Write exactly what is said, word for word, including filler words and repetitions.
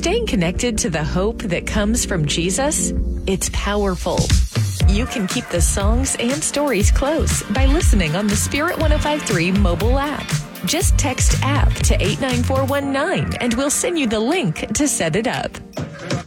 staying connected to the hope that comes from Jesus, it's powerful. You can keep the songs and stories close by listening on the Spirit one oh five point three mobile app. Just text app to eight nine four one nine and we'll send you the link to set it up.